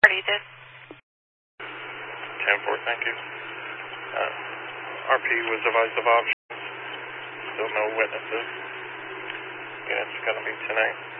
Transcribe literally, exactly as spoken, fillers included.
needed. ten four, thank you. Uh, R P was advised of options. Still no witnesses. Unit's going to be tonight.